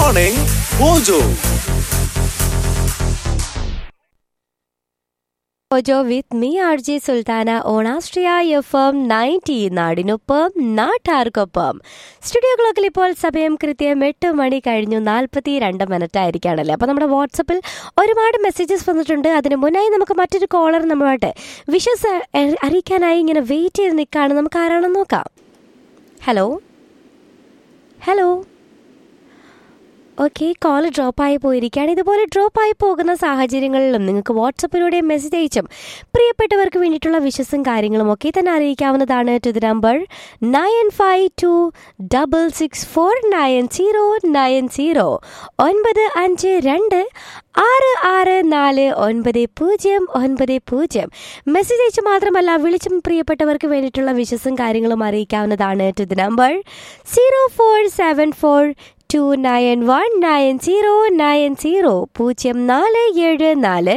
Morning Mojo. Mojo with me RJ Sultana on Astria FM 90 നാടിനൊപ്പം നാട്ടാർക്കൊപ്പം. Studio ക്ലോക്കിൽ ഇപ്പോൾ സമയം കൃത്യം 8 മണി കഴിഞ്ഞു 42 ആയിരിക്കുകയാണല്ലേ. അപ്പോൾ നമ്മുടെ വാട്സപ്പിൽ ഒരുപാട് മെസ്സേജസ് വന്നിട്ടുണ്ട്. അതിന് മുന്നായി നമുക്ക് മറ്റൊരു കോളർ നമ്മളുമായിട്ട് വിഷസ് അറിയിക്കാനായി ഇങ്ങനെ വെയിറ്റ് ചെയ്ത് നിൽക്കുകയാണ്. നമുക്ക് ആരാണെന്ന് നോക്കാം. ഹലോ ഹലോ ഓക്കെ, കോൾ ഡ്രോപ്പായി പോയിരിക്കുകയാണ്. ഇതുപോലെ ഡ്രോപ്പായി പോകുന്ന സാഹചര്യങ്ങളിലും നിങ്ങൾക്ക് വാട്സപ്പിലൂടെ മെസ്സേജ് അയച്ചും പ്രിയപ്പെട്ടവർക്ക് വേണ്ടിയിട്ടുള്ള വിശ്വസും കാര്യങ്ങളും ഒക്കെ തന്നെ അറിയിക്കാവുന്നതാണ്. To the number 9526649090 9526649090. മെസ്സേജ് അയച്ച് മാത്രമല്ല വിളിച്ചും പ്രിയപ്പെട്ടവർക്ക് വേണ്ടിയിട്ടുള്ള വിശ്വസും കാര്യങ്ങളും അറിയിക്കാവുന്നതാണ്. To the number 0474 2919090 0474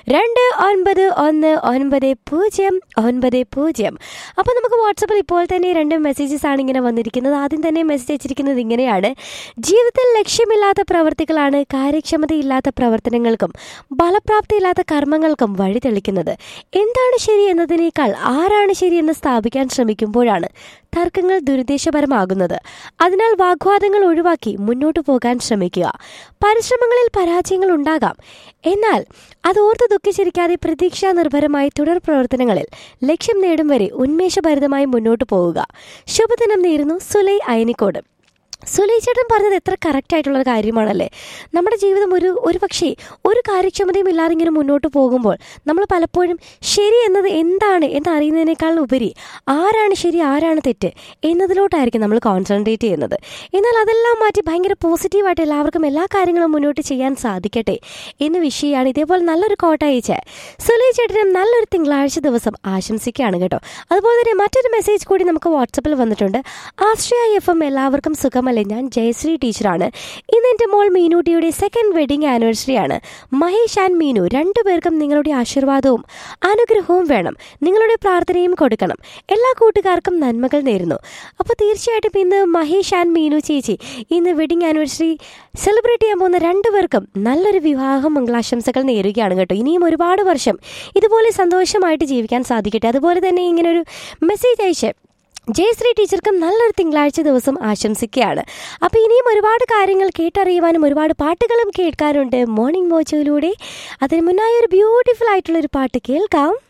2919090. അപ്പോൾ നമുക്ക് വാട്സപ്പിൽ ഇപ്പോൾ തന്നെ 2 മെസ്സേജസ് ആണ് ഇങ്ങനെ വന്നിരിക്കുന്നത്. ആദ്യം തന്നെ മെസ്സേജ് അയച്ചിരിക്കുന്നത് ഇങ്ങനെയാണ്: ജീവിതത്തിൽ ലക്ഷ്യമില്ലാത്ത പ്രവർത്തികളാണ് കാര്യക്ഷമതയില്ലാത്ത പ്രവർത്തനങ്ങൾക്കും ഫലപ്രാപ്തിയില്ലാത്ത കർമ്മങ്ങൾക്കും വഴി തെളിക്കുന്നത്. എന്താണ് ശരി എന്നതിനേക്കാൾ ആരാണ് ശരിയെന്ന് സ്ഥാപിക്കാൻ ശ്രമിക്കുമ്പോഴാണ് തർക്കങ്ങൾ ദുരുദ്ദേശപരമാകുന്നത്. അതിനാൽ വാഗ്വാദങ്ങൾ ഒഴിവാക്കി മുന്നോട്ട് പോകാൻ ശ്രമിക്കുക. പരിശ്രമങ്ങളിൽ പരാജയങ്ങൾ ഉണ്ടാകാം, എന്നാൽ അത് ഓർത്ത് ദുഃഖിച്ചിരിക്കാതെ പ്രതീക്ഷാ നിർഭരമായി തുടർ പ്രവർത്തനങ്ങളിൽ ലക്ഷ്യം നേടും വരെ ഉന്മേഷഭരിതമായി മുന്നോട്ട് പോവുക. ശുഭദിനം നേരുന്നു. സുലൈ അയനിക്കോട്. സുലൈ ചേട്ടൻ പറഞ്ഞത് എത്ര കറക്റ്റായിട്ടുള്ള കാര്യമാണല്ലേ. നമ്മുടെ ജീവിതം ഒരു പക്ഷേ ഒരു കാര്യക്ഷമതയും ഇല്ലാതെ ഇങ്ങനെ മുന്നോട്ട് പോകുമ്പോൾ നമ്മൾ പലപ്പോഴും ശരി എന്നത് എന്താണ് എന്നറിയുന്നതിനേക്കാൾ ഉപരി ആരാണ് ശരി ആരാണ് തെറ്റ് എന്നതിലോട്ടായിരിക്കും നമ്മൾ കോൺസെൻട്രേറ്റ് ചെയ്യുന്നത്. എന്നാൽ അതെല്ലാം മാറ്റി ഭയങ്കര പോസിറ്റീവായിട്ട് എല്ലാവർക്കും എല്ലാ കാര്യങ്ങളും മുന്നോട്ട് ചെയ്യാൻ സാധിക്കട്ടെ എന്ന വിഷയമാണ്. ഇതേപോലെ നല്ലൊരു കോട്ട അയച്ച് സുലൈ ചേട്ടനും നല്ലൊരു തിങ്കളാഴ്ച ദിവസം ആശംസിക്കുകയാണ് കേട്ടോ. അതുപോലെ തന്നെ മറ്റൊരു മെസ്സേജ് കൂടി നമുക്ക് വാട്സപ്പിൽ വന്നിട്ടുണ്ട്. ആശ്രയ FM എല്ലാവർക്കും സുഖം. ഞാൻ ജയശ്രീ ടീച്ചറാണ്. ഇന്ന് എൻ്റെ മോൾ മീനൂട്ടിയുടെ 2nd വെഡിങ് ആനിവേഴ്സറി ആണ്. മഹേഷ് ആൻഡ് മീനു രണ്ടുപേർക്കും നിങ്ങളുടെ ആശീർവാദവും അനുഗ്രഹവും വേണം. നിങ്ങളുടെ പ്രാർത്ഥനയും കൊടുക്കണം. എല്ലാ കൂട്ടുകാർക്കും നന്മകൾ നേരുന്നു. അപ്പോൾ തീർച്ചയായിട്ടും ഇന്ന് മഹേഷ് ആൻഡ് മീനു ചേച്ചി ഇന്ന് വെഡിങ് ആനിവേഴ്സറി സെലിബ്രേറ്റ് ചെയ്യാൻ പോകുന്ന രണ്ടുപേർക്കും നല്ലൊരു വിവാഹ മംഗളാശംസകൾ നേരുകയാണ് കേട്ടോ. ഇനിയും ഒരുപാട് വർഷം ഇതുപോലെ സന്തോഷമായിട്ട് ജീവിക്കാൻ സാധിക്കട്ടെ. അതുപോലെ തന്നെ ഇങ്ങനൊരു മെസ്സേജ് അയച്ച് ജയശ്രീ ടീച്ചർക്കും നല്ലൊരു തിങ്കളാഴ്ച ദിവസം ആശംസിക്കുകയാണ്. അപ്പോൾ ഇനിയും ഒരുപാട് കാര്യങ്ങൾ കേട്ടറിയുവാനും ഒരുപാട് പാട്ടുകളും കേൾക്കാനുണ്ട് മോർണിംഗ് മോജോയിലൂടെ. അതിന് മുന്നായി ഒരു ബ്യൂട്ടിഫുൾ ആയിട്ടുള്ളൊരു പാട്ട് കേൾക്കാം.